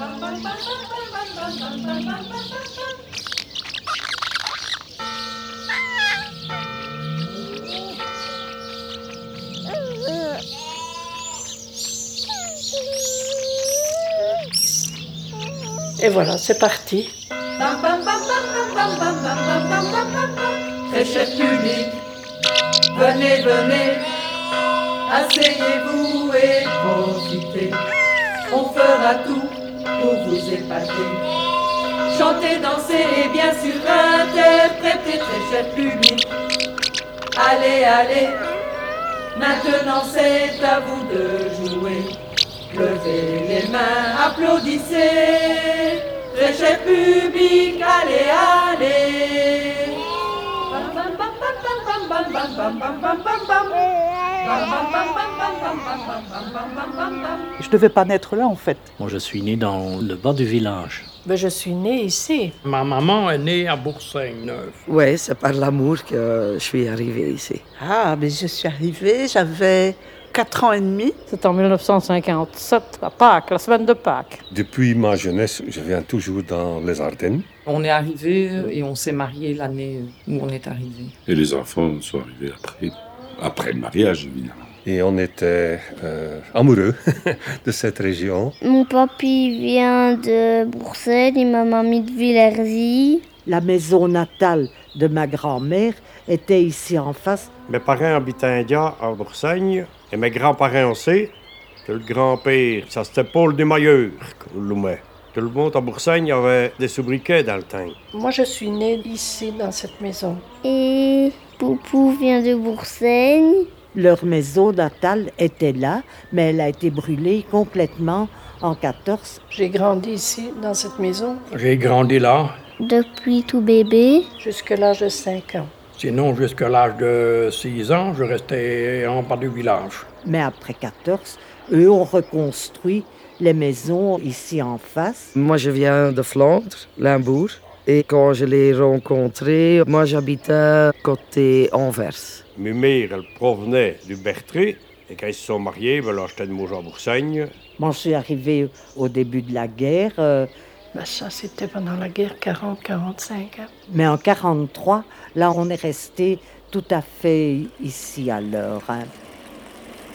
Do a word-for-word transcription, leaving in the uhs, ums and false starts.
Et voilà, c'est parti. Très cher public, venez, venez, asseyez-vous et profitez. On fera tout pour vous épater. Chantez, dansez et bien sûr interprétez, très cher public. Allez, allez, maintenant c'est à vous de jouer. Levez les mains, applaudissez, très cher public, allez, allez. Je ne devais pas naître là en fait. Moi, je suis né dans le bas du village. Ben, je suis née ici. Ma maman est née à Boursailles-Neuve. Oui, c'est par l'amour que je suis arrivée ici. Ah, mais je suis arrivée, j'avais quatre ans et demi. C'est en dix-neuf cent cinquante-sept, à Pâques, la semaine de Pâques. Depuis ma jeunesse, je viens toujours dans les Ardennes. On est arrivé et on s'est marié l'année où on est arrivé. Et les enfants sont arrivés après, après le mariage, évidemment. Et on était euh, amoureux de cette région. Mon papy vient de Boursailles et ma mamie de Villerzy. La maison natale de ma grand-mère était ici en face. Mes parents habitaient à India, à Boursailles, et mes grands-parents aussi. Le grand-père, ça c'était Paul Desmailleurs, qu'on l'aimait. Tout le monde à Boursailles avait des sobriquets dans le temps. Moi, je suis née ici, dans cette maison. Et Poupou vient de Boursailles. Leur maison natale était là, mais elle a été brûlée complètement en quatorze. J'ai grandi ici, dans cette maison. J'ai grandi là. Depuis tout bébé. Jusqu'à l'âge de cinq ans. Sinon, jusqu'à l'âge de six ans, je restais en bas du village. Mais après quatorze, eux ont reconstruit les maisons ici en face. Moi, je viens de Flandre, Limbourg. Et quand je l'ai rencontré, moi, j'habitais côté Anvers. Mes mères, elles provenaient du Bertré. Et quand ils se sont mariés, ben là, j'étais de Mougins à Boursailles. Moi, je suis arrivée au début de la guerre. Euh, ben ça, c'était pendant la guerre quarante quarante-cinq. Hein. Mais en quarante-trois, là, on est resté tout à fait ici alors. Hein.